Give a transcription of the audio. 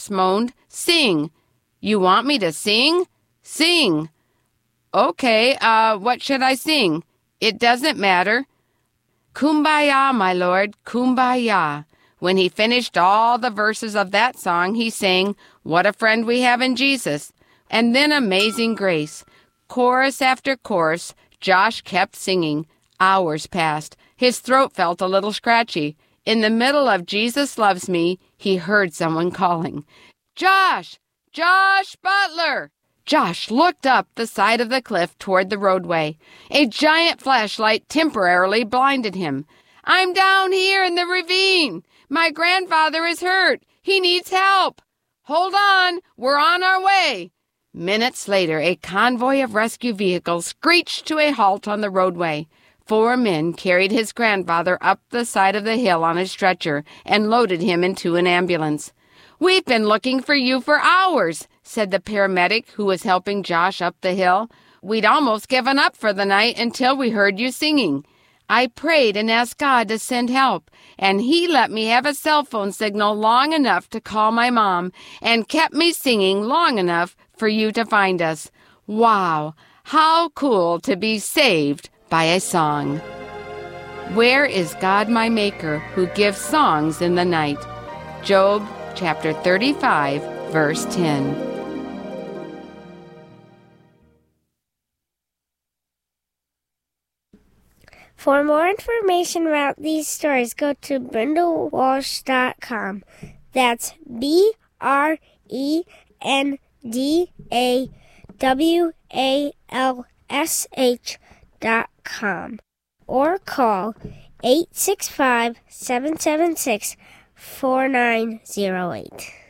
Josh moaned. Sing. You want me to sing? Sing. Okay, what should I sing? It doesn't matter. Kumbaya, my lord, kumbaya. When he finished all the verses of that song, he sang, What a Friend We Have in Jesus, and then Amazing Grace. Chorus after chorus, Josh kept singing. Hours passed. His throat felt a little scratchy. In the middle of Jesus Loves Me, he heard someone calling, Josh! Josh Butler! Josh looked up the side of the cliff toward the roadway. A giant flashlight temporarily blinded him. I'm down here in the ravine. My grandfather is hurt. He needs help. Hold on. We're on our way. Minutes later, a convoy of rescue vehicles screeched to a halt on the roadway. 4 men carried his grandfather up the side of the hill on a stretcher and loaded him into an ambulance. We've been looking for you for hours, said the paramedic who was helping Josh up the hill. We'd almost given up for the night until we heard you singing. I prayed and asked God to send help, and he let me have a cell phone signal long enough to call my mom and kept me singing long enough for you to find us. Wow, how cool to be saved by a song. Where is God my Maker who gives songs in the night? Job chapter 35, verse 10. For more information about these stories, go to BrendaWalsh.com. That's BrendaWalsh.com. Or call 865-776-4908.